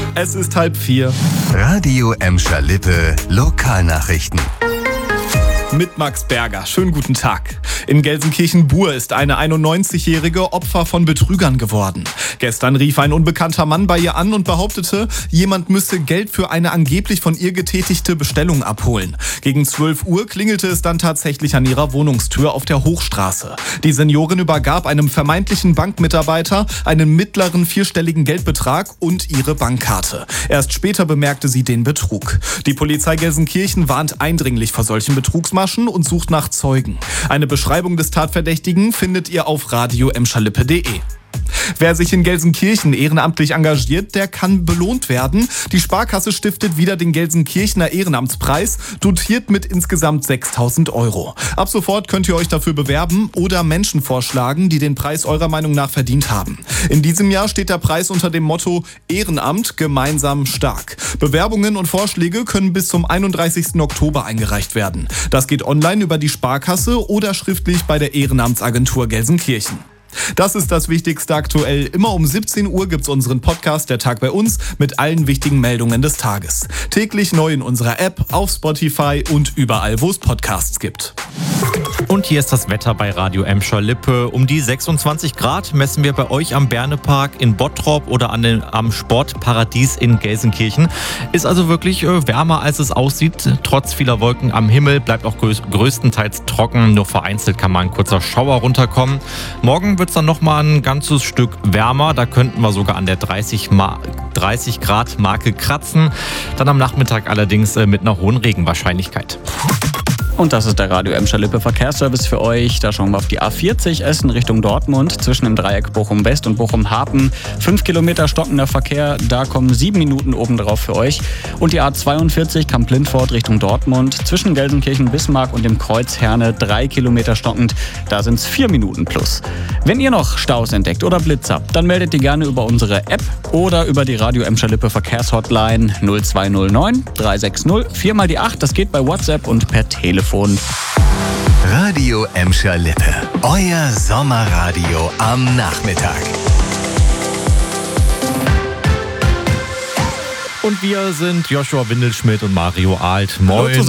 Es ist 3:30. Radio Emscher-Lippe, Lokalnachrichten. Mit Max Berger. Schönen guten Tag. In Gelsenkirchen-Buhr ist eine 91-Jährige Opfer von Betrügern geworden. Gestern rief ein unbekannter Mann bei ihr an und behauptete, jemand müsse Geld für eine angeblich von ihr getätigte Bestellung abholen. Gegen 12 Uhr klingelte es dann tatsächlich an ihrer Wohnungstür auf der Hochstraße. Die Seniorin übergab einem vermeintlichen Bankmitarbeiter einen mittleren vierstelligen Geldbetrag und ihre Bankkarte. Erst später bemerkte sie den Betrug. Die Polizei Gelsenkirchen warnt eindringlich vor solchen Betrugsmaschen und sucht nach Zeugen. Eine Beschreibung des Tatverdächtigen findet ihr auf radioemscherlippe.de. Wer sich in Gelsenkirchen ehrenamtlich engagiert, der kann belohnt werden. Die Sparkasse stiftet wieder den Gelsenkirchener Ehrenamtspreis, dotiert mit insgesamt 6.000 €. Ab sofort könnt ihr euch dafür bewerben oder Menschen vorschlagen, die den Preis eurer Meinung nach verdient haben. In diesem Jahr steht der Preis unter dem Motto Ehrenamt gemeinsam stark. Bewerbungen und Vorschläge können bis zum 31. Oktober eingereicht werden. Das geht online über die Sparkasse oder schriftlich bei der Ehrenamtsagentur Gelsenkirchen. Das ist das Wichtigste aktuell. Immer um 17 Uhr gibt's unseren Podcast Der Tag bei uns mit allen wichtigen Meldungen des Tages. Täglich neu in unserer App, auf Spotify und überall, wo es Podcasts gibt. Und hier ist das Wetter bei Radio Emscher-Lippe. Um die 26 Grad messen wir bei euch am Bernepark in Bottrop oder am Sportparadies in Gelsenkirchen. Ist also wirklich wärmer, als es aussieht. Trotz vieler Wolken am Himmel bleibt auch größtenteils trocken. Nur vereinzelt kann mal ein kurzer Schauer runterkommen. Morgen wird es dann nochmal ein ganzes Stück wärmer. Da könnten wir sogar an der 30 Grad Marke kratzen. Dann am Nachmittag allerdings mit einer hohen Regenwahrscheinlichkeit. Und das ist der Radio Emscher-Lippe Verkehrsservice für euch. Da schauen wir auf die A40 Essen Richtung Dortmund zwischen dem Dreieck Bochum-West und Bochum-Hafen. 5 Kilometer stockender Verkehr, da kommen 7 Minuten obendrauf für euch. Und die A42 Kamp-Lindfort Richtung Dortmund zwischen Gelsenkirchen-Bismarck und dem Kreuz Herne 3 Kilometer stockend. Da sind es 4 Minuten plus. Wenn ihr noch Staus entdeckt oder Blitzer, dann meldet die gerne über unsere App oder über die Radio Emscher-Lippe Verkehrshotline 0209 360 4 mal die 8. Das geht bei WhatsApp und per Telefon. Radio Emscher-Lippe, euer Sommerradio am Nachmittag. Und wir sind Joshua Windelschmidt und Mario Alt. Moin.